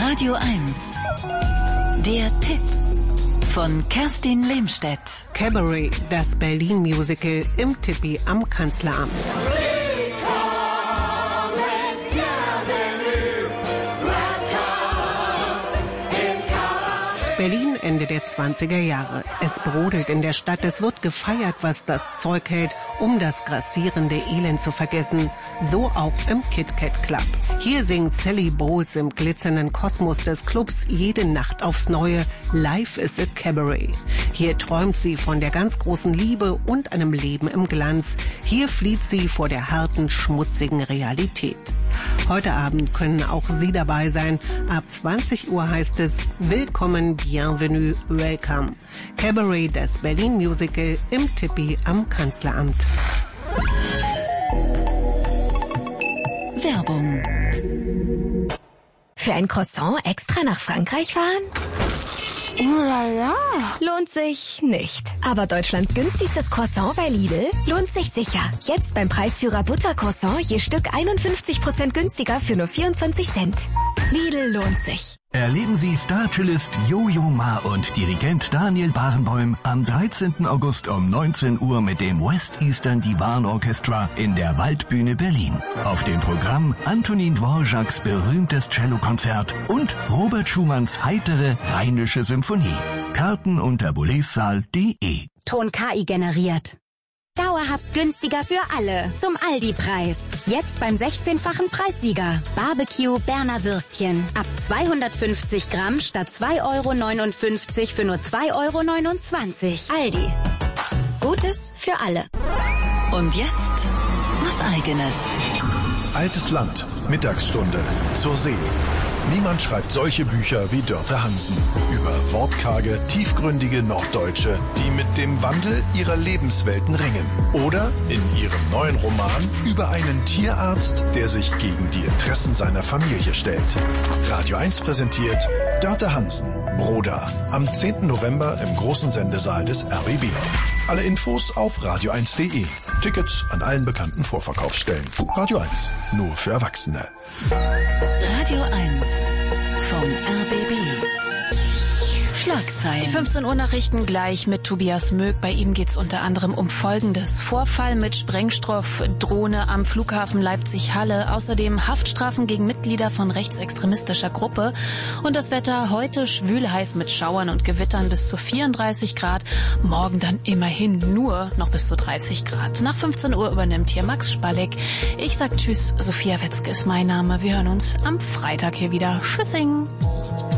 Radio 1. Der Tipp von Kerstin Lehmstedt. Cabaret, das Berlin-Musical im Tippi am Kanzleramt. Berlin Ende der 20er Jahre. Es brodelt in der Stadt, es wird gefeiert, was das Zeug hält, um das grassierende Elend zu vergessen. So auch im Kit Kat Club. Hier singt Sally Bowles im glitzernden Kosmos des Clubs jede Nacht aufs Neue Life is a Cabaret. Hier träumt sie von der ganz großen Liebe und einem Leben im Glanz. Hier flieht sie vor der harten, schmutzigen Realität. Heute Abend können auch Sie dabei sein. Ab 20 Uhr heißt es Willkommen, Bienvenue, Welcome. Cabaret, das Berlin Musical im Tippi am Kanzleramt. Werbung. Für ein Croissant extra nach Frankreich fahren? Ja. Lohnt sich nicht. Aber Deutschlands günstigstes Croissant bei Lidl lohnt sich sicher. Jetzt beim Preisführer Buttercroissant je Stück 51% günstiger für nur 24 Cent. Lidl lohnt sich. Erleben Sie Star-Cellist Jojo Ma und Dirigent Daniel Barenboim am 13. August um 19 Uhr mit dem West Eastern Divan Orchestra in der Waldbühne Berlin. Auf dem Programm Antonin Dvořáks berühmtes Cellokonzert und Robert Schumanns heitere Rheinische Symphonie. Karten unter boulezsaal.de. Ton KI generiert. Dauerhaft günstiger für alle. Zum Aldi-Preis. Jetzt beim 16-fachen Preissieger. Barbecue Berner Würstchen. Ab 250 Gramm statt 2,59 € für nur 2,29 €. Aldi. Gutes für alle. Und jetzt was Eigenes. Altes Land, Mittagsstunde, zur See. Niemand schreibt solche Bücher wie Dörte Hansen. Über wortkarge, tiefgründige Norddeutsche, die mit dem Wandel ihrer Lebenswelten ringen. Oder in ihrem neuen Roman über einen Tierarzt, der sich gegen die Interessen seiner Familie stellt. Radio 1 präsentiert Dörte Hansen, Broda. Am 10. November im großen Sendesaal des RBB. Alle Infos auf radio1.de. Tickets an allen bekannten Vorverkaufsstellen. Radio 1, nur für Erwachsene. Radio 1 vom RBB. Schlagzeilen. Die 15 Uhr Nachrichten gleich mit Tobias Möck. Bei ihm geht's unter anderem um Folgendes. Vorfall mit Sprengstoffdrohne am Flughafen Leipzig-Halle. Außerdem Haftstrafen gegen Mitglieder von rechtsextremistischer Gruppe. Und das Wetter heute schwül heiß mit Schauern und Gewittern bis zu 34 Grad. Morgen dann immerhin nur noch bis zu 30 Grad. Nach 15 Uhr übernimmt hier Max Spalleck. Ich sag Tschüss, Sophia Wetzke ist mein Name. Wir hören uns am Freitag hier wieder. Tschüssing.